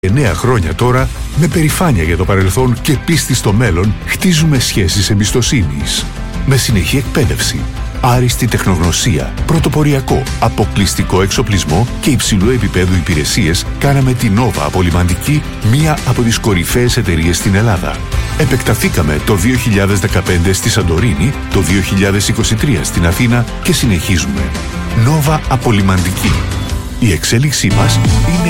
9 χρόνια τώρα, με περηφάνεια για το παρελθόν και πίστη στο μέλλον, χτίζουμε σχέσεις εμπιστοσύνης. Με συνεχή εκπαίδευση, άριστη τεχνογνωσία, πρωτοποριακό, αποκλειστικό εξοπλισμό και υψηλού επίπεδου υπηρεσίες, κάναμε την Nova Απολυμαντική μία από τις κορυφαίες εταιρείες στην Ελλάδα. Επεκταθήκαμε το 2015 στη Σαντορίνη, το 2023 στην Αθήνα και συνεχίζουμε. Nova Απολυμαντική. Η εξέλιξή μας είναι